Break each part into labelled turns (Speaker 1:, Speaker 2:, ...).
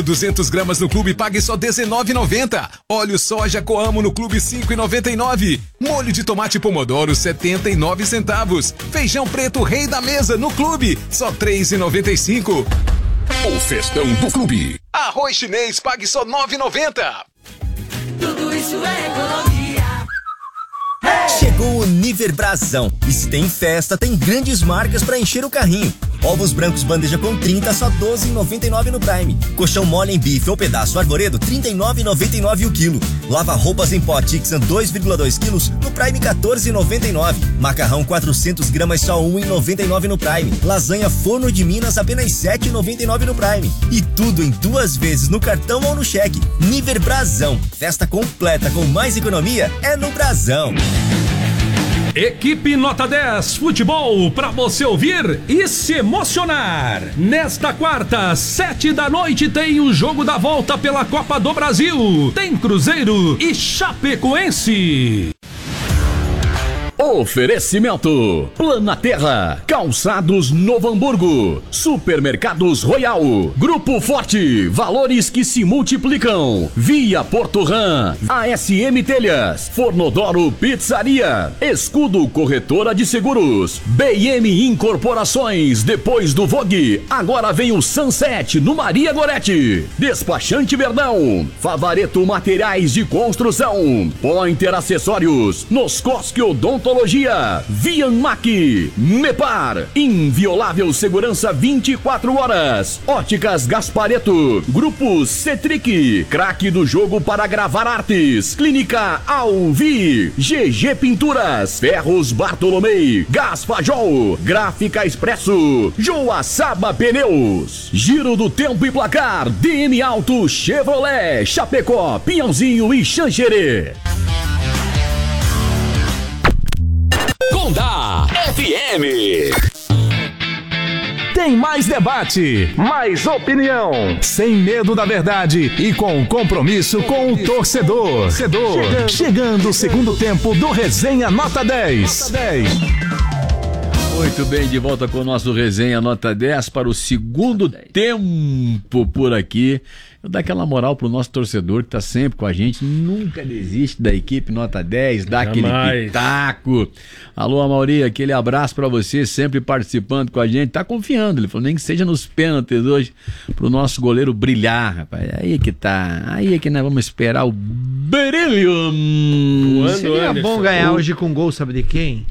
Speaker 1: 200 gramas no clube, pague só R$19,90. Óleo soja Coamo no clube, R$5,99. Molho de tomate pomodoro, 79 centavos. Feijão preto Rei da Mesa no clube, só R$3,95. O festão do clube. Arroz chinês, pague só R$9,90.
Speaker 2: Tudo isso é economia.
Speaker 3: Chegou o Niver Brasão. E se tem festa, tem grandes marcas pra encher o carrinho. Ovos brancos bandeja com 30, só R$12,99 no Prime. Colchão mole em bife ou pedaço arvoredo, R$39,99 o quilo. Lava roupas em pó Tixan 2,2 quilos no Prime, R$14,99. Macarrão 400 gramas, só R$1,99 no Prime. Lasanha Forno de Minas, apenas R$7,99 no Prime. E tudo em 2 vezes no cartão ou no cheque. Niver Brasão. Festa completa com mais economia é no Brasão.
Speaker 4: Equipe Nota 10 Futebol, pra você ouvir e se emocionar. Nesta quarta, 7 da noite, tem o jogo da volta pela Copa do Brasil. Tem Cruzeiro e Chapecoense.
Speaker 5: Oferecimento: Plana Terra, Calçados Novo Hamburgo, Supermercados Royal, Grupo Forte, valores que se multiplicam, Via Porto Ram, ASM Telhas, Fornodoro Pizzaria, Escudo Corretora de Seguros, BM Incorporações, depois do Vogue, agora vem o Sunset no Maria Gorete, Despachante Verdão, Favareto Materiais de Construção, Pointer Acessórios, Noscosque Odontologia, Vianmac, Mepar, inviolável segurança 24 horas, Óticas Gaspareto, Grupo Cetric, craque do jogo para gravar artes, Clínica Alvi, GG Pinturas, Ferros Bartolomei, Gaspajol, Gráfica Expresso, Joaçaba Pneus, Giro do Tempo e Placar, DM Auto, Chevrolet, Chapecó, Pinhãozinho e Xanxerê.
Speaker 6: Condá FM.
Speaker 4: Tem mais debate, mais opinião, sem medo da verdade e com compromisso com o torcedor. Chegando o segundo tempo do Resenha Nota 10.
Speaker 5: Muito bem, de volta com o nosso Resenha Nota 10 para o segundo tempo por aqui. Eu dar aquela moral pro nosso torcedor que tá sempre com a gente, nunca desiste da equipe Nota 10, dá aquele pitaco. Alô, Amauri, aquele abraço pra você, sempre participando com a gente, tá confiando, ele falou, nem que seja nos pênaltis hoje, pro nosso goleiro brilhar, rapaz, aí é que nós vamos esperar o brilho.
Speaker 7: Seria bom ganhar hoje com gol, sabe de quem?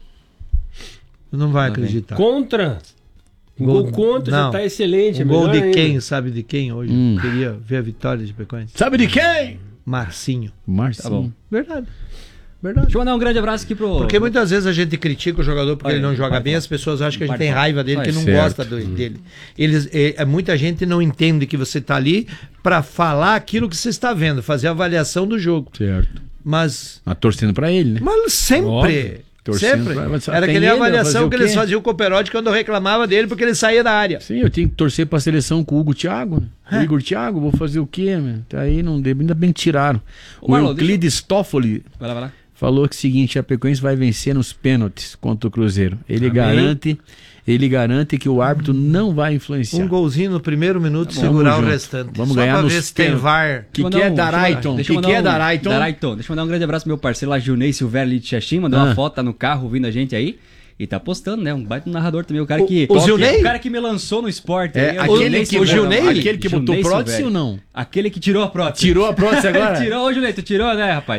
Speaker 7: Não vai acreditar.
Speaker 8: Contra? Gol contra já tá excelente.
Speaker 7: Um gol de quem? Sabe de quem hoje? Queria ver a vitória de Chapecoense.
Speaker 5: Sabe de quem?
Speaker 7: Marcinho.
Speaker 5: Tá bom.
Speaker 7: Verdade.
Speaker 9: Deixa eu mandar um grande abraço aqui pro...
Speaker 7: Porque muitas vezes a gente critica o jogador porque ele não joga bem, as pessoas acham que a gente tem raiva dele, que não gosta dele. Muita gente não entende que você tá ali pra falar aquilo que você está vendo, fazer a avaliação do jogo.
Speaker 5: Certo.
Speaker 7: Mas
Speaker 5: torcendo pra ele, né?
Speaker 7: Mas sempre... Sempre. Era aquela avaliação que eles faziam com o Perotti quando eu reclamava dele porque ele saía da área.
Speaker 5: Sim, eu tinha que torcer pra seleção com o Hugo Thiago. O Igor Thiago, vou fazer o quê, meu? Aí não deu, ainda bem que tiraram. O Euclides Toffoli falou que o seguinte, a Chapecoense vai vencer nos pênaltis contra o Cruzeiro. Ele garante que o árbitro não vai influenciar.
Speaker 7: Um golzinho no primeiro minuto e segurar o restante.
Speaker 5: Vamos
Speaker 7: só
Speaker 5: ganhar
Speaker 7: pra
Speaker 5: nos
Speaker 7: ver se tem VAR.
Speaker 9: Deixa eu mandar um grande abraço pro meu parceiro lá, Junei Silvério de Xaxim, mandou uma foto, tá no carro ouvindo a gente aí. E tá postando, né? Um baita narrador também. O cara que.
Speaker 7: O
Speaker 9: cara que me lançou no esporte.
Speaker 7: O Gilney?
Speaker 5: Aquele que botou prótese ou não?
Speaker 9: Aquele que tirou a prótese.
Speaker 5: Tirou a prótese agora?
Speaker 9: Tirou, ô Gilney, tu tirou, né, rapaz?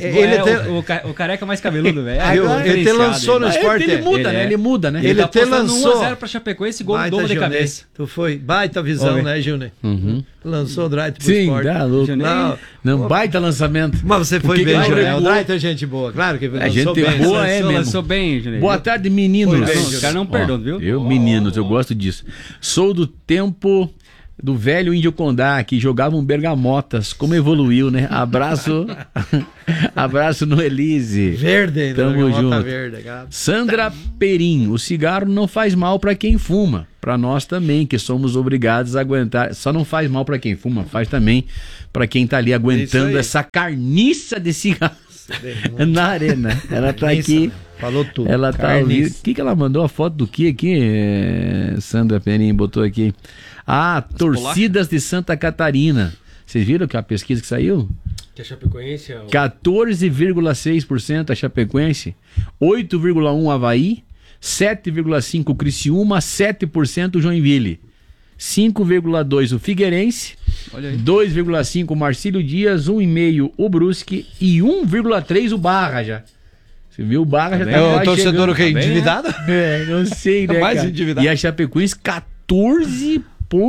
Speaker 9: O careca mais cabeludo, velho.
Speaker 7: Ele te lançou no esporte.
Speaker 5: Ele muda, né?
Speaker 7: Ele te lançou
Speaker 9: 1x0 pra Chapecoense, esse gol do Doma de cabeça.
Speaker 7: Tu foi baita visão, né, Gilney? Lançou o Dright pro esporte.
Speaker 5: Sim, louco. Não, baita lançamento.
Speaker 7: Mas você foi bem, Gilney. O Dright é gente boa, claro que lançou bem.
Speaker 5: Boa é mesmo.
Speaker 9: Lançou bem, Gilney.
Speaker 5: Boa tarde, meninos.
Speaker 9: Os caras não perdoam, viu?
Speaker 5: Meninos, eu gosto disso. Sou do tempo do velho Índio Condá, que jogavam bergamotas. Como evoluiu, né? Abraço. Abraço no Elise.
Speaker 7: Verde,
Speaker 5: tamo junto.
Speaker 7: Verde,
Speaker 5: Sandra Perim, o cigarro não faz mal pra quem fuma. Pra nós também, que somos obrigados a aguentar. Só não faz mal pra quem fuma, faz também pra quem tá ali aguentando essa carniça de cigarro.
Speaker 10: Na arena. Ela tá aqui.
Speaker 7: Falou tudo.
Speaker 10: Ela tá ouvindo. O que ela mandou? A foto do que aqui? Sandra Perim botou aqui. Torcidas de Santa Catarina. Vocês viram que a pesquisa que saiu?
Speaker 8: Que a Chapecoense é
Speaker 10: 14,6% a Chapecoense, 8,1% Avaí, 7,5% Criciúma, 7% Joinville, 5,2% o Figueirense, 2,5% o Marcílio Dias, 1,5% o Brusque e 1,3% o Barra já. Você viu? O Barra já tá
Speaker 7: o torcedor o que? Endividado?
Speaker 10: Não sei, né,
Speaker 7: mais
Speaker 10: cara?
Speaker 7: endividado.
Speaker 10: E a Chapecoense 14,6%,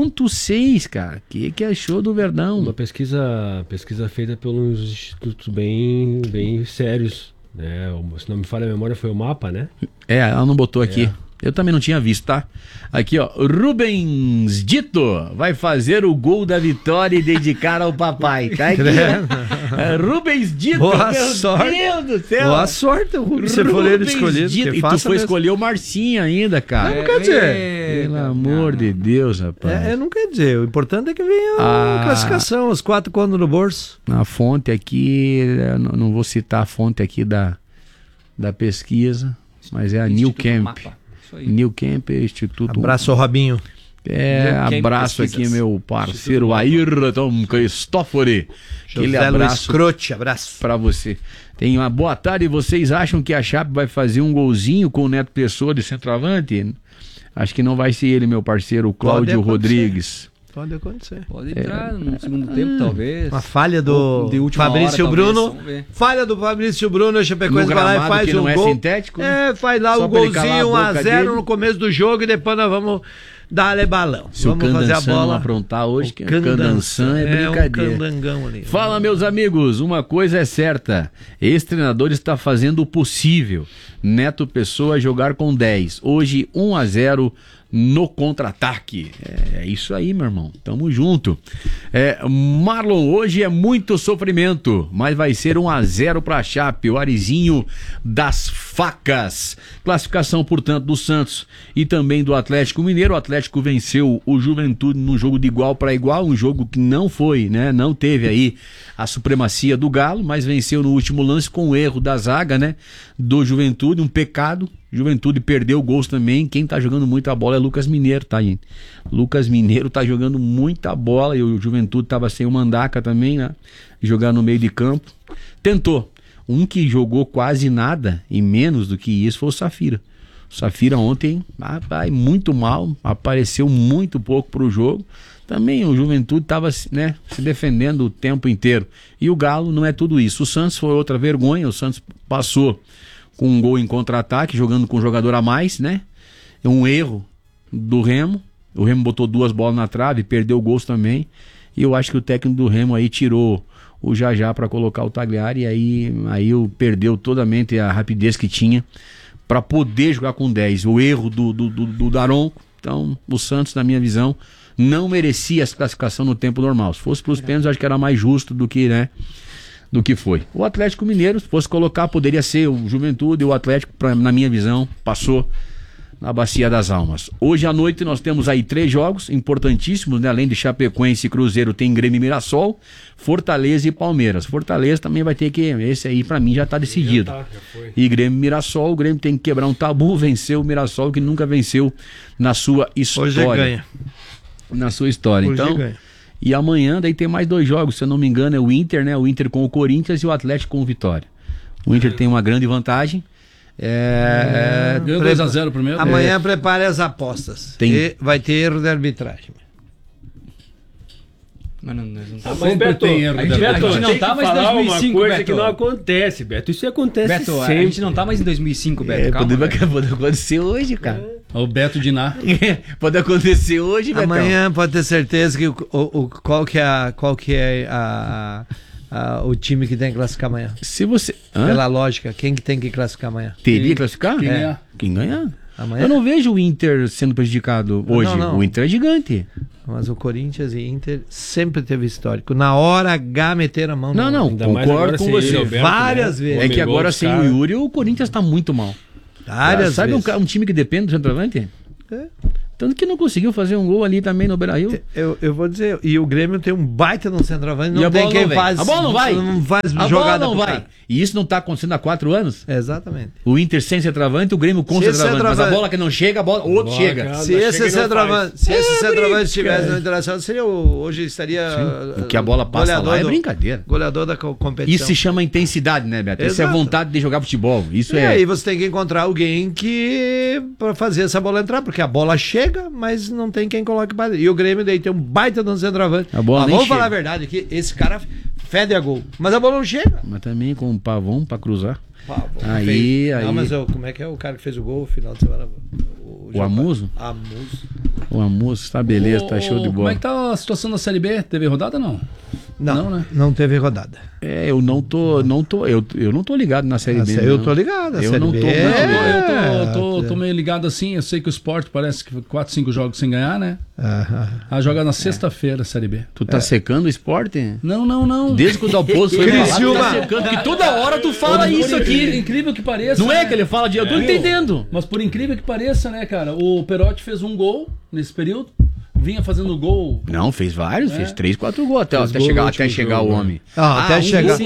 Speaker 10: cara. Que achou do Verdão?
Speaker 8: Uma pesquisa feita pelos institutos bem sérios, né? Se não me falha a memória, foi o Mapa, né?
Speaker 10: Ela não botou aqui. Eu também não tinha visto, tá? Aqui, ó. Rubens Dito vai fazer o gol da vitória e dedicar ao papai. Tá aqui, Rubens Dito.
Speaker 7: Boa sorte.
Speaker 10: Deus do céu.
Speaker 7: Boa sorte, Rubens. Se for ele escolhido.
Speaker 10: E tu foi escolher o Marcinho ainda, cara.
Speaker 7: Não quer dizer.
Speaker 10: Pelo amor de Deus, rapaz.
Speaker 7: Não quer dizer. O importante é que venha a classificação, os 4 contos no bolso.
Speaker 10: A fonte aqui, eu não vou citar a fonte aqui da pesquisa, mas é a New Camp. New Camp, Instituto.
Speaker 7: Abraço ao Robinho.
Speaker 10: Abraço aqui, meu parceiro Ayrton Cristófori. Aquele abraço pra você. Tem uma boa tarde. Vocês acham que a Chape vai fazer um golzinho com o Neto Pessoa de centroavante? Acho que não vai ser ele, meu parceiro, o Cláudio Rodrigues.
Speaker 7: Pode acontecer.
Speaker 9: Pode entrar no segundo tempo, talvez.
Speaker 7: Uma falha do Fabrício Bruno. Falha do Fabrício Bruno. A Chapecoense vai lá e faz um gol.
Speaker 10: Sintético,
Speaker 7: faz lá o golzinho 1-0 no começo do jogo e depois nós vamos dar balão.
Speaker 10: Se vamos fazer a bola. Não aprontar hoje, que Candançã é brincadeira.
Speaker 7: Um candangão ali.
Speaker 10: Fala, meus amigos, uma coisa é certa. Esse treinador está fazendo o possível. Neto Pessoa jogar com 10. Hoje 1-0 no contra-ataque. É isso aí, meu irmão. Tamo junto. Marlon, hoje é muito sofrimento, mas vai ser 1-0 pra Chape. O Arizinho das facas. Classificação, portanto, do Santos e também do Atlético Mineiro. O Atlético venceu o Juventude num jogo de igual para igual, um jogo que não foi, né? Não teve aí a supremacia do Galo, mas venceu no último lance com o erro da zaga, né? Do Juventude, um pecado. Juventude perdeu gols também. Quem tá jogando muita bola é Lucas Mineiro, tá, gente? Lucas Mineiro tá jogando muita bola e o Juventude tava sem o Mandaca também, né? Jogar no meio de campo. Tentou. Um que jogou quase nada e menos do que isso foi o Safira. O Safira ontem, muito mal, apareceu muito pouco pro jogo. Também o Juventude tava, né, se defendendo o tempo inteiro. E o Galo não é tudo isso. O Santos foi outra vergonha. O Santos passou com um gol em contra-ataque, jogando com um jogador a mais, né? Um erro do Remo. O Remo botou 2 bolas na trave, perdeu gols também. E eu acho que o técnico do Remo aí tirou o Jajá para colocar o Tagliari. E aí perdeu totalmente a rapidez que tinha para poder jogar com 10. O erro do Daronco. Então, o Santos, na minha visão, não merecia essa classificação no tempo normal. Se fosse para os pênaltis, acho que era mais justo do que, né? Do que foi. O Atlético Mineiro, se fosse colocar, poderia ser o Juventude e o Atlético, na minha visão, passou na Bacia das Almas. Hoje à noite nós temos aí 3 jogos importantíssimos, né? Além de Chapecoense e Cruzeiro, tem Grêmio e Mirassol, Fortaleza e Palmeiras. Fortaleza também vai ter que, esse aí pra mim já tá decidido. Já foi. E Grêmio e Mirassol, o Grêmio tem que quebrar um tabu, vencer o Mirassol que nunca venceu na sua história.
Speaker 7: Hoje ganha.
Speaker 10: Na sua história. Hoje então ganha. E amanhã daí tem mais 2 jogos, se eu não me engano é o Inter, né? O Inter com o Corinthians e o Atlético com o Vitória. O Inter tem uma grande vantagem.
Speaker 5: Deu 2-0 primeiro.
Speaker 7: Amanhã prepare as apostas. Vai ter erro de arbitragem.
Speaker 8: Mas não tá. Mas Beto, tem erro. A gente não tá mais em 2005, uma coisa Beto. Que não acontece, Beto. Isso acontece Beto, sempre.
Speaker 9: A gente não tá mais em 2005, Beto. Calma,
Speaker 10: pode acontecer hoje, cara.
Speaker 5: O Beto Diná.
Speaker 10: Pode acontecer hoje, Beto.
Speaker 7: Amanhã pode ter certeza que qual que é o time que tem que classificar amanhã.
Speaker 10: Se você...
Speaker 7: Pela lógica, quem que tem que classificar amanhã?
Speaker 10: Teria que classificar? Quem ganhar? Amanhã? Eu não vejo o Inter sendo prejudicado hoje. Não. O Inter é gigante.
Speaker 7: Mas o Corinthians e Inter sempre teve histórico. Na hora H meter a mão.
Speaker 10: Não, concordo com você.
Speaker 7: Várias vezes.
Speaker 10: É que agora sem o Yuri, o Corinthians tá muito mal. Sabe um time que depende do centroavante? Tanto que não conseguiu fazer um gol ali também no Beira-Rio.
Speaker 7: Eu vou dizer, e o Grêmio tem um baita no centroavante, não tem quem faz.
Speaker 10: A bola não vai.
Speaker 7: Não faz
Speaker 10: a
Speaker 7: jogada
Speaker 10: bola não vai. Cara. E isso não tá acontecendo há 4 anos?
Speaker 7: Exatamente.
Speaker 10: O Inter sem centroavante, o Grêmio com centroavante. Mas a bola que não chega, o outro chega.
Speaker 7: Se esse centroavante estivesse no Internacional, hoje estaria...
Speaker 10: Sim. O que a bola passa lá é brincadeira.
Speaker 7: Goleador da competição.
Speaker 10: Isso se chama intensidade, né, Beto? Isso é vontade de jogar futebol. Isso é.
Speaker 7: E aí você tem que encontrar alguém para fazer essa bola entrar, porque a bola chega, mas não tem quem coloque para. E o Grêmio daí tem um baita no centroavante. Vamos falar a verdade, que esse cara fede a gol, mas a bola não chega.
Speaker 10: Mas também com um Pavão para cruzar.
Speaker 7: Pavão.
Speaker 10: Aí.
Speaker 7: Não, mas como é que é o cara que fez o gol no final de semana?
Speaker 10: O Amuso? O Amuso, tá beleza, tá show de bola.
Speaker 4: Como é que tá a situação da Série B? Teve rodada ou não?
Speaker 7: Não, né? Não teve rodada.
Speaker 10: Eu não tô ligado na Série B.
Speaker 7: Eu tô ligado,
Speaker 10: eu não tô.
Speaker 4: Eu tô meio ligado assim, eu sei que o Sport parece que 4, 5 jogos sem ganhar, né? Joga na sexta-feira a Série B.
Speaker 10: Tu tá secando o Sport?
Speaker 4: Não.
Speaker 10: Desde que o Dalpozo foi
Speaker 7: falado,
Speaker 10: tu tá secando, porque toda hora tu fala isso aqui.
Speaker 4: Incrível que pareça.
Speaker 10: Não é que ele fala de... Eu tô entendendo.
Speaker 4: Mas por incrível que pareça, né, cara? O Perotti fez um gol nesse período. Vinha fazendo gol.
Speaker 10: Não, fez vários, fez 3, 4 gols até chegar o homem.
Speaker 7: Até chegar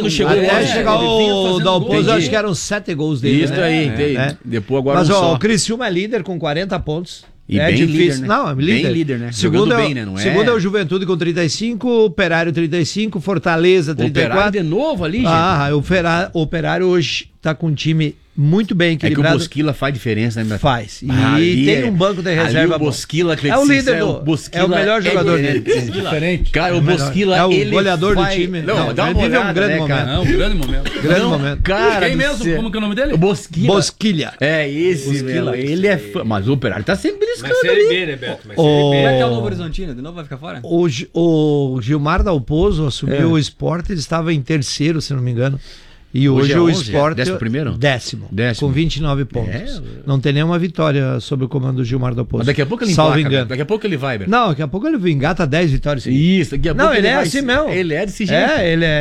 Speaker 7: o Dalpozo, acho que eram 7 gols dele.
Speaker 10: Isso aí, depois agora.
Speaker 7: Mas o Criciúma é líder com 40 pontos.
Speaker 10: E bem difícil.
Speaker 7: Líder, né? Não, é líder.
Speaker 10: Bem líder, né?
Speaker 7: Segundo bem, né? Segundo é o Juventude com 35, Operário 35, Fortaleza 34.
Speaker 10: Operário de novo ali, gente.
Speaker 7: O Operário hoje tá com um time muito bem equilibrado.
Speaker 10: É que o Bosquila faz diferença, né?
Speaker 7: Faz. E tem um banco de reserva.
Speaker 10: O Bosquila,
Speaker 7: é o líder é o melhor jogador dele.
Speaker 10: Diferente. Cara, o Bosquila
Speaker 7: é o goleador do time.
Speaker 10: Não, dá uma olhada,
Speaker 7: um grande momento.
Speaker 4: Não, um grande momento.
Speaker 7: Grande momento.
Speaker 10: Cara,
Speaker 4: quem mesmo? Como que é o nome dele?
Speaker 10: O Bosquila.
Speaker 7: Bosquilha.
Speaker 10: É esse, meu. Ele é fã. Mas o Operário tá sempre beliscando ali.
Speaker 9: Mas Série B, né, Beto? Mas Série B. Como é que é o Novo Horizontino? De novo vai ficar fora?
Speaker 7: O Gilmar Dalpozo assumiu o Sport, ele estava em terceiro, se não me engano. E hoje o Sport décimo, com 29 pontos. Não tem nenhuma vitória sob o comando do Gilmar Dalpozo.
Speaker 10: Mas daqui a pouco ele
Speaker 7: salvo engano.
Speaker 10: Daqui a pouco ele vai, Beto.
Speaker 7: Não, daqui a pouco ele engata 10 vitórias.
Speaker 10: Isso, daqui a pouco
Speaker 7: ele é assim mesmo.
Speaker 10: Ele é desse jeito.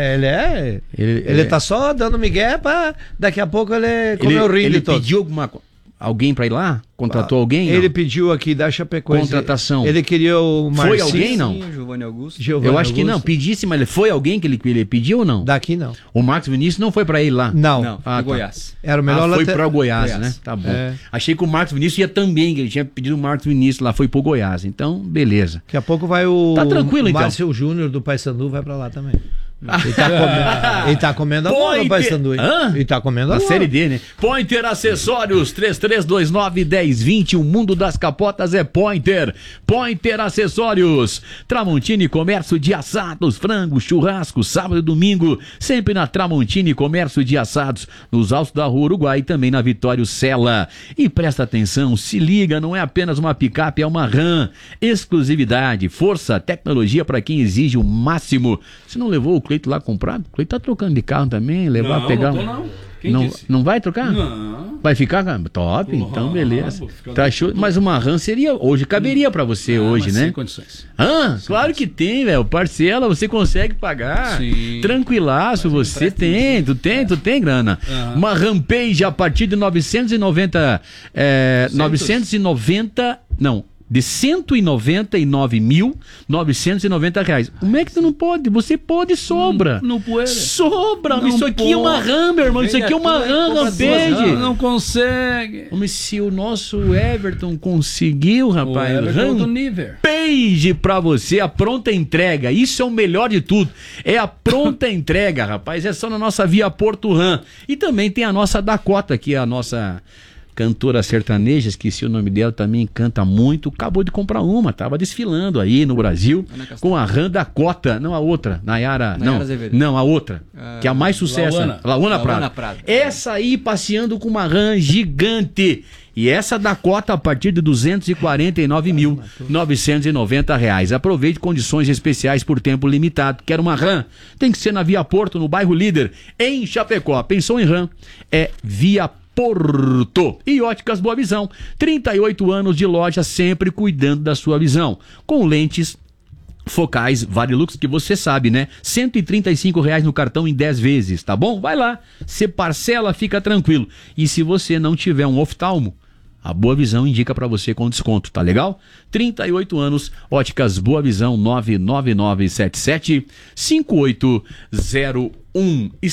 Speaker 7: Ele tá só dando migué pra daqui a pouco ele comer o ringue
Speaker 10: ele
Speaker 7: todo.
Speaker 10: Ele pediu alguém pra ir lá? Contratou alguém?
Speaker 7: Ele pediu aqui da Chapecoense.
Speaker 10: Contratação.
Speaker 7: Ele queria o Marcinho.
Speaker 10: Foi alguém, não?
Speaker 9: Giovanni Augusto.
Speaker 10: Eu acho que não. Pedisse, mas foi alguém que ele pediu ou não?
Speaker 7: Daqui não.
Speaker 10: O Marcos Vinícius não foi pra ele lá?
Speaker 7: Não.
Speaker 9: Foi Goiás.
Speaker 7: Era o melhor
Speaker 10: foi pra Goiás, né? Tá bom. Achei que o Marcos Vinícius ia também, que ele tinha pedido o Marcos Vinícius lá, foi pro Goiás. Então, beleza.
Speaker 7: Daqui a pouco vai o...
Speaker 10: Tá tranquilo, então.
Speaker 7: Márcio Júnior do Paysandu vai pra lá também. Ele tá comendo a bola no Paysandu, hein? Ele tá comendo a bola.
Speaker 10: Na Série D, né? Pointer Acessórios, 3329-1020. O mundo das capotas é Pointer. Pointer Acessórios. Tramontini Comércio de Assados, frangos, churrasco, sábado e domingo. Sempre na Tramontini Comércio de Assados, nos altos da Rua Uruguai e também na Vitório Sela. E presta atenção, se liga, não é apenas uma picape, é uma RAM. Exclusividade, força, tecnologia para quem exige o máximo. Se não levou o Cleito lá comprado? O Cleito tá trocando de carro também, levar, pegar. Não vai trocar?
Speaker 4: Não.
Speaker 10: Vai ficar? Top, então beleza. Tá show. Mas uma RAM seria hoje, caberia pra você hoje, né?
Speaker 4: Sem condições.
Speaker 10: Claro que tem, velho. Parcela, você consegue pagar. Sim. Tranquilaço, você tem. Tu tem grana. Uma Rampage a partir de 990. De R$199.990. Como é que tu não pode? Você pode, sobra.
Speaker 4: Não pode.
Speaker 10: Sobra, não isso aqui pode. É uma RAM, meu irmão. Isso aqui é uma RAM, Rampage.
Speaker 4: Não consegue.
Speaker 10: Se o nosso Everton conseguiu, rapaz, Rampage pra você, a pronta entrega. Isso é o melhor de tudo. É a pronta entrega, rapaz. É só na nossa Via Porto RAM. E também tem a nossa Dakota, que é a nossa... cantora sertaneja, esqueci o nome dela, também canta muito, acabou de comprar uma, tava desfilando aí no Brasil com a RAM Dakota, não a outra, Nayara não, a outra, que é a mais sucesso, Lauana Prado. Essa aí passeando com uma RAM gigante. E essa Dakota a partir de R$249.990. Aproveite condições especiais por tempo limitado. Quer uma RAM? Tem que ser na Via Porto, no bairro Líder, em Chapecó. Pensou em RAM? É Via Porto. E Óticas Boa Visão, 38 anos de loja, sempre cuidando da sua visão, com lentes focais Varilux, que você sabe, né? R$135 no cartão em 10 vezes, tá bom? Vai lá, você parcela, fica tranquilo. E se você não tiver um oftalmo, A Boa Visão indica para você com desconto, tá legal? 38 anos, Óticas Boa Visão, 99977-5801.